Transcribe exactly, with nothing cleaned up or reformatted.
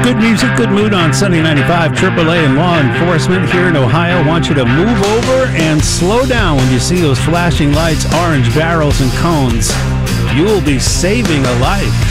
Good music, good mood on Sunday ninety-five. triple A and law enforcement here in Ohio want you to move over and slow down when you see those flashing lights, orange barrels, and cones. You will be saving a life.